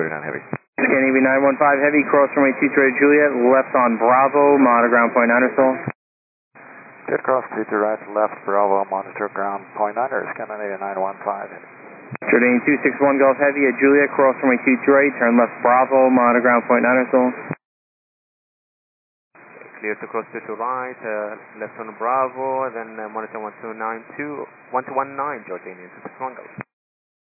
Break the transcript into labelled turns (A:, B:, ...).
A: 239 Heavy.
B: Scanning 915 Heavy, cross runway 23 Juliet, left on Bravo, monitor ground point 9 Sol.
C: Good cross 22 right, left Bravo, monitor ground point 9, Scandinavia 915 Heavy.
B: Jordanian 261 Golf Heavy at Juliet, cross runway 23, turn left Bravo, monitor ground point 9 Sol.
D: Clear to cross 22 right, left on Bravo, then monitor 1219, 1219 Jordanian 261 Golf.